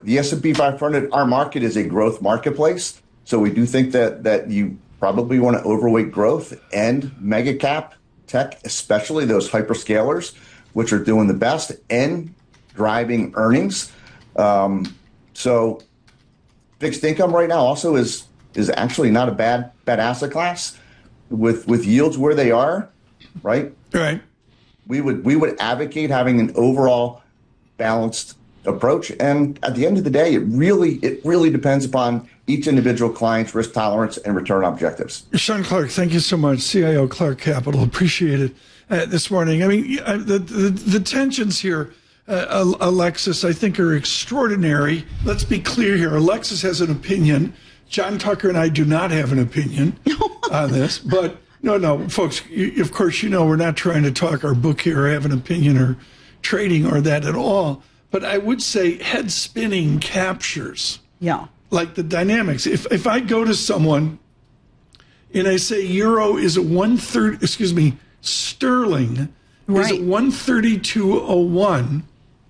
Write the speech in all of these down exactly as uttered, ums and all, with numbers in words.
the S and P five hundred, our market is a growth marketplace. So we do think that that you probably want to overweight growth and mega cap tech, especially those hyperscalers, which are doing the best and driving earnings. Um, so fixed income right now also is is actually not a bad bad asset class with with yields where they are, right? Right. We would we would advocate having an overall balanced approach, and at the end of the day, it really it really depends upon each individual client's risk tolerance and return objectives. Sean Clark, thank you so much, C I O Clark Capital. Appreciate it uh, this morning. I mean, uh, the, the the tensions here, uh, Alexis, I think are extraordinary. Let's be clear here. Alexis has an opinion. John Tucker and I do not have an opinion on this, but no, no, folks, you, of course, you know, we're not trying to talk our book here or have an opinion or trading or that at all. But I would say head spinning captures. Yeah. Like the dynamics. If if I go to someone and I say euro is a one thirty, excuse me, sterling right. is at one thirty-two oh one,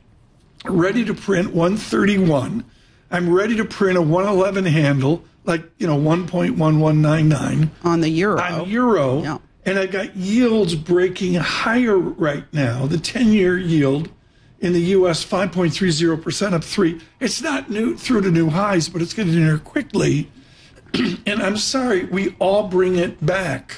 ready to print one thirty-one. I'm ready to print a one eleven handle, like, you know, one point one one nine nine. On the euro. On euro. Yeah. And I got yields breaking higher right now. The ten-year yield in the U S, five point three zero percent, up three. It's not new through to new highs, but it's getting there quickly. And I'm sorry, we all bring it back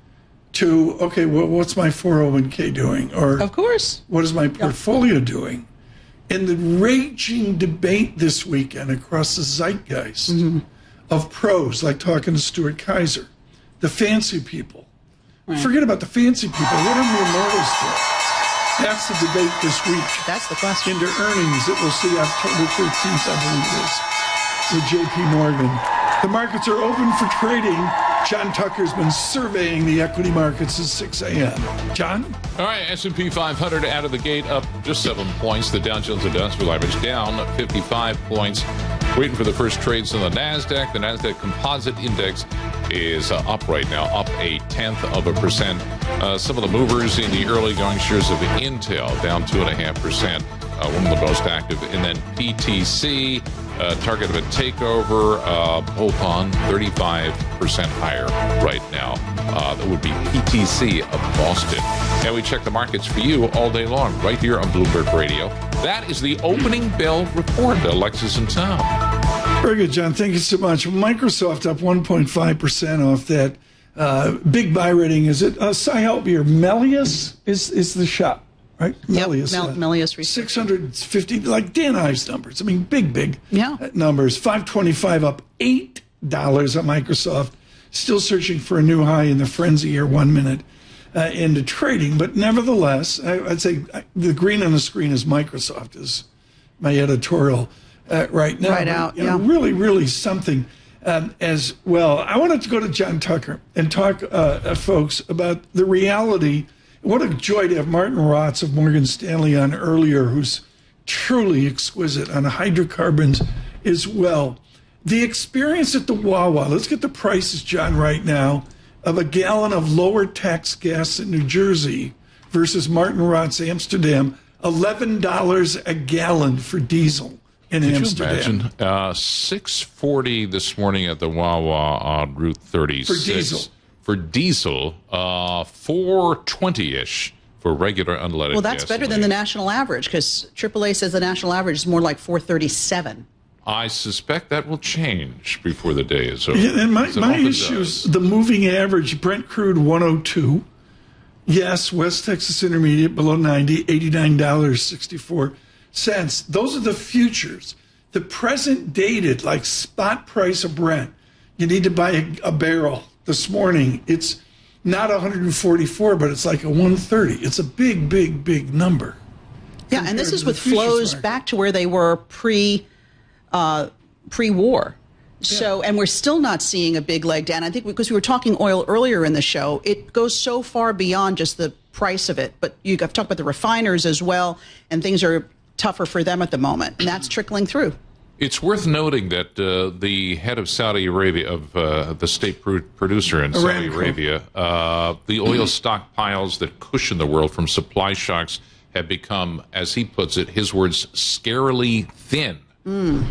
to, okay, well, what's my four oh one k doing? Or of course, what is my portfolio yeah. doing? And the raging debate this weekend across the zeitgeist mm-hmm. of pros, like talking to Stuart Kaiser, the fancy people. Right. Forget about the fancy people. What are mere mortals for? That's the debate this week. That's the question. Into earnings that we'll see October thirteenth, I believe it is, with J P Morgan. The markets are open for trading. John Tucker's been surveying the equity markets at six a.m. John? All right, S and P five hundred out of the gate up just seven points. The Dow Jones Industrial Average down fifty-five points. Waiting for the first trades on the NASDAQ. The NASDAQ Composite Index is uh, up right now, up a tenth of a percent. Uh, some of the movers in the early going shares of Intel down two and a half percent. Uh, one of the most active. And then P T C, uh, target of a takeover, uh, both on thirty-five percent higher right now. Uh, that would be P T C of Boston. And we check the markets for you all day long, right here on Bloomberg Radio. That is the opening bell report, Alexis and Tom. Very good, John. Thank you so much. Microsoft up one point five percent off that uh, big buy rating. Is it? Uh, Cy, help me here. Melius is, is the shop, right? Yep, Melius. Mel- uh, Melius Research. six hundred fifty, like Dan Ives numbers. I mean, big, big yeah. numbers. five twenty-five up eight dollars on Microsoft. Still searching for a new high in the frenzy here, one minute uh, into trading. But nevertheless, I, I'd say the green on the screen is Microsoft, is my editorial uh, right now. Right but, out, you know, yeah. Really, really something um, as well. I wanted to go to John Tucker and talk, uh, uh, folks, about the reality. What a joy to have Martin Rotz of Morgan Stanley on earlier, who's truly exquisite on hydrocarbons as well. The experience at the Wawa, let's get the prices, John, right now, of a gallon of lower tax gas in New Jersey versus Martin Rotz, Amsterdam, eleven dollars a gallon for diesel in Could Amsterdam. You imagine? Uh, six forty this morning at the Wawa on Route thirty-six. For diesel. For diesel, uh, four twenty-ish for regular unleaded Well, that's gasoline. better than the national average, because triple A says the national average is more like four thirty-seven. I suspect that will change before the day is over. Yeah, and my, It my often issue does. is the moving average, Brent crude one oh two. Yes, West Texas Intermediate below ninety, eighty-nine dollars and sixty-four cents. Those are the futures. The present dated, like spot price of Brent, you need to buy a, a barrel this morning. It's not one forty-four, but it's like a one thirty. It's a big, big, big number. Yeah, and this is with flows back to where they were pre uh, pre-war. So, and we're still not seeing a big leg down. I think because we were talking oil earlier in the show, it goes so far beyond just the price of it. But you have talked about the refiners as well, and things are tougher for them at the moment, and that's trickling through. It's worth noting that uh, the head of Saudi Arabia, of uh, the state pr- producer in Saudi Aramco. Arabia, uh, the oil stockpiles that cushion the world from supply shocks have become, as he puts it, his words, scarily thin. Mm.